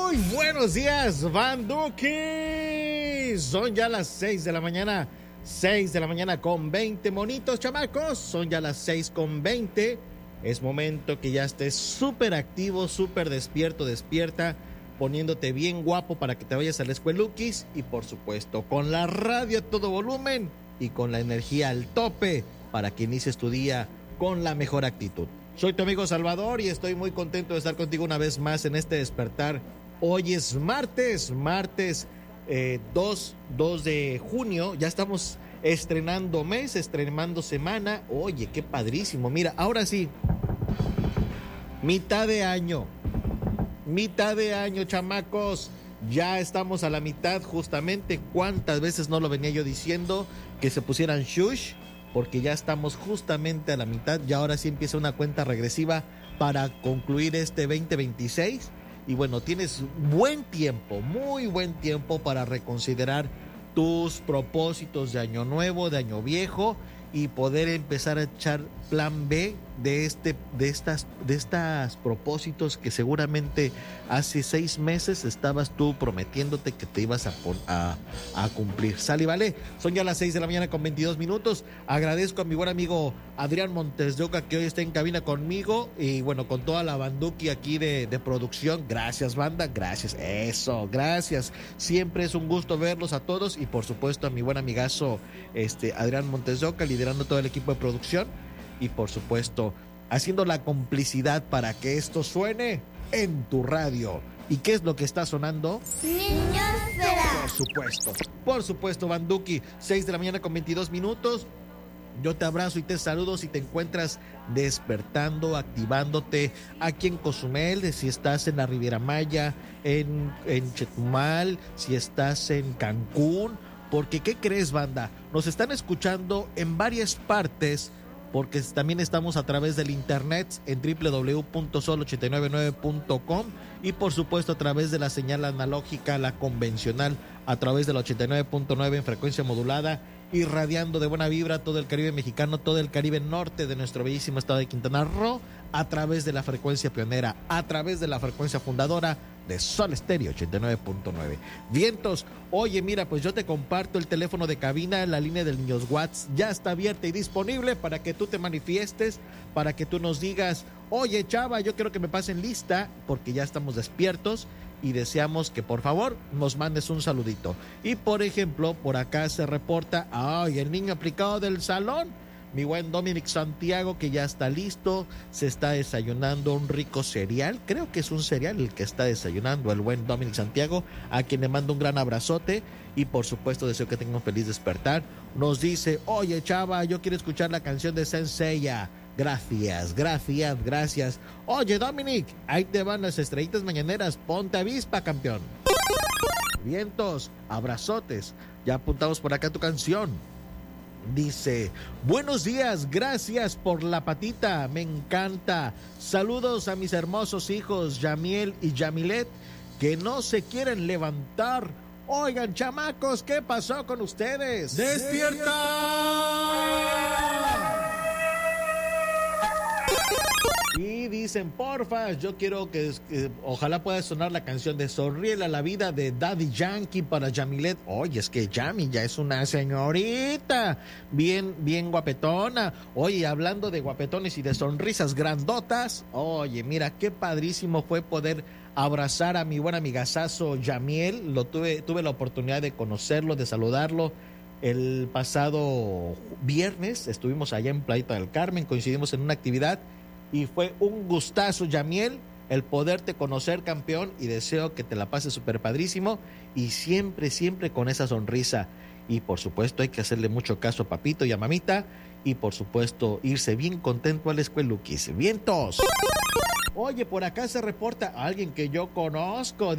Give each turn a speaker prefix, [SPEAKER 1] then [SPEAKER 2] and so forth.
[SPEAKER 1] Muy buenos días, Banduki. Son ya las 6 de la mañana. 6 de la mañana con 20 monitos, chamacos. Son ya las 6 con 20. Es momento que ya estés súper activo, súper despierto, despierta, poniéndote bien guapo para que te vayas a la escuelukis. Y por supuesto, con la radio a todo volumen y con la energía al tope para que inicies tu día con la mejor actitud. Soy tu amigo Salvador y estoy muy contento de estar contigo una vez más en este despertar. Hoy es martes 2 de junio. Ya estamos estrenando mes, estrenando semana. Oye, qué padrísimo. Mira, ahora sí, mitad de año, chamacos. Ya estamos a la mitad justamente. ¿Cuántas veces no lo venía yo diciendo? Que se pusieran shush, porque ya estamos justamente a la mitad y ahora sí empieza una cuenta regresiva para concluir este 2026. Y bueno, tienes buen tiempo, muy buen tiempo para reconsiderar tus propósitos de año nuevo, de año viejo, y poder empezar a echar plan B de estas propósitos que seguramente hace 6 meses estabas tú prometiéndote que te ibas a cumplir. Sale y vale, son ya las 6 de la mañana con 22 minutos. Agradezco a mi buen amigo Adrián Montes de Oca que hoy está en cabina conmigo y bueno, con toda la banduki aquí de producción. Gracias, banda, gracias, eso, gracias. Siempre es un gusto verlos a todos y por supuesto a mi buen amigazo Adrián Montes de Oca liderando todo el equipo de producción. Y por supuesto, haciendo la complicidad para que esto suene en tu radio. ¿Y qué es lo que está sonando?
[SPEAKER 2] Niños será.
[SPEAKER 1] Por supuesto, Banduki, 6 de la mañana con 22 minutos. Yo te abrazo y te saludo si te encuentras despertando, activándote aquí en Cozumel, si estás en la Riviera Maya, en Chetumal, si estás en Cancún. Porque, ¿qué crees, banda? Nos están escuchando en varias partes, porque también estamos a través del internet en www.sol899.com y por supuesto a través de la señal analógica, la convencional, a través del 89.9 en frecuencia modulada, irradiando de buena vibra todo el Caribe mexicano, todo el Caribe norte de nuestro bellísimo estado de Quintana Roo, a través de la frecuencia pionera, a través de la frecuencia fundadora de Sol Estéreo 89.9. Vientos, oye, mira, pues yo te comparto el teléfono de cabina, la línea del Niños Watts ya está abierta y disponible para que tú te manifiestes, para que tú nos digas, oye, chava, yo quiero que me pasen lista, porque ya estamos despiertos y deseamos que por favor nos mandes un saludito. Y por ejemplo, por acá se reporta, ay, el niño aplicado del salón, mi buen Dominic Santiago, que ya está listo, se está desayunando un rico cereal, creo que es un cereal el que está desayunando el buen Dominic Santiago, a quien le mando un gran abrazote y por supuesto deseo que tenga un feliz despertar. Nos dice, oye, chava, yo quiero escuchar la canción de Senseiya. Gracias. Oye, Dominic, ahí te van las estrellitas mañaneras, ponte avispa, campeón. Vientos, abrazotes, ya apuntamos por acá tu canción. Dice, buenos días, gracias por la patita, me encanta. Saludos a mis hermosos hijos, Yamiel y Yamilet, que no se quieren levantar. Oigan, chamacos, ¿qué pasó con ustedes? ¡Despierta! Y dicen, porfa, yo quiero que ojalá pueda sonar la canción de Sonríele a la vida de Daddy Yankee para Yamilet. Oye, es que Yami ya es una señorita, bien guapetona. Oye, hablando de guapetones y de sonrisas grandotas, oye, mira, qué padrísimo fue poder abrazar a mi buen amigazazo Yamiel. Tuve la oportunidad de conocerlo, de saludarlo. El pasado viernes estuvimos allá en Playita del Carmen, coincidimos en una actividad y fue un gustazo, Yamiel, el poderte conocer, campeón, y deseo que te la pases súper padrísimo y siempre con esa sonrisa. Y por supuesto hay que hacerle mucho caso a papito y a mamita y por supuesto irse bien contento a la escuelukis. ¡Vientos! Oye, por acá se reporta alguien que yo conozco.